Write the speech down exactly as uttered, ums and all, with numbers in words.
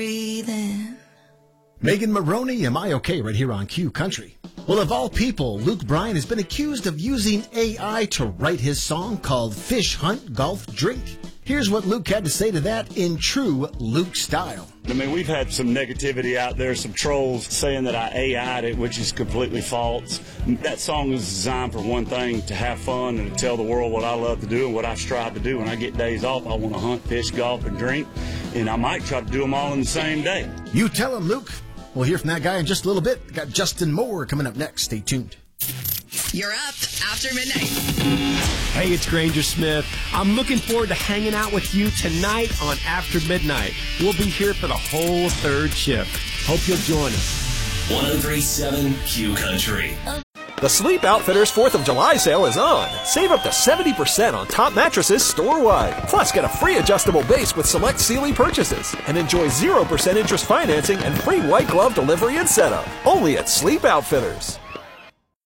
Breathing. Megan Maroney, Am I Okay? Right here on Q Country. Well, of all people, Luke Bryan has been accused of using A I to write his song called Fish Hunt Golf Drink. Here's what Luke had to say to that in true Luke style. I mean, we've had some negativity out there, some trolls saying that I A I'd it, which is completely false. That song is designed for one thing, to have fun and to tell the world what I love to do and what I strive to do. When I get days off, I want to hunt, fish, golf, and drink, and I might try to do them all in the same day. You tell him, Luke. We'll hear from that guy in just a little bit. Got Justin Moore coming up next. Stay tuned. You're up after midnight. Hey, it's Granger Smith. I'm looking forward to hanging out with you tonight on After Midnight. We'll be here for the whole third shift. Hope you'll join us. one oh three point seven Q Country. The Sleep Outfitters fourth of July sale is on. Save up to seventy percent on top mattresses store-wide. Plus, get a free adjustable base with select Sealy purchases. And enjoy zero percent interest financing and free white glove delivery and setup. Only at Sleep Outfitters.